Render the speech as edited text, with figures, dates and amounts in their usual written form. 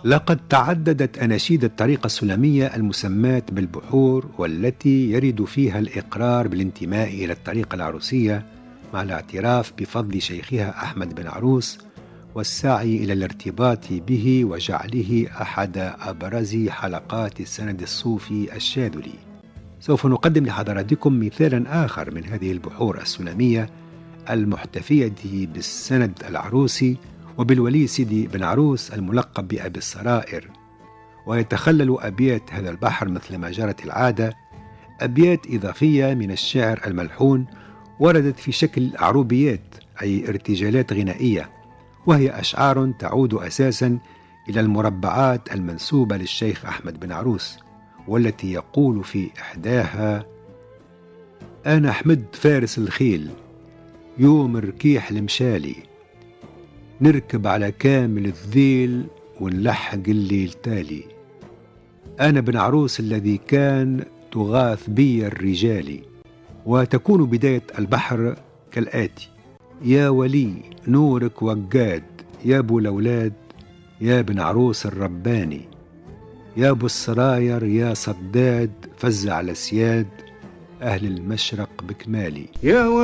لقد تعددت أناشيد الطريقة السلمية المسماة بالبحور، والتي يرد فيها الإقرار بالانتماء إلى الطريقة العروسية مع الاعتراف بفضل شيخها أحمد بن عروس، والسعي إلى الارتباط به وجعله أحد أبرز حلقات السند الصوفي الشاذلي. سوف نقدم لحضراتكم مثالا آخر من هذه البحور السلمية المحتفية بالسند العروسي وبالولي سيدي بن عروس الملقب بأبي السرائر. ويتخلل أبيات هذا البحر مثل ما جرت العادة أبيات إضافية من الشعر الملحون وردت في شكل عروبيات، أي ارتجالات غنائية، وهي أشعار تعود أساسا إلى المربعات المنسوبة للشيخ أحمد بن عروس، والتي يقول في إحداها: أنا أحمد فارس الخيل يوم ركيح المشالي، نركب على كامل الذيل ونلحق الليل تالي، أنا بن عروس الذي كان تغاث بي الرجال. وتكون بداية البحر كالآتي: يا ولي نورك وقاد، يا ابو الأولاد، يا بن عروس الرباني، يا ابو السراير، يا صداد، فزع الأسياد أهل المشرق بكمالي. يا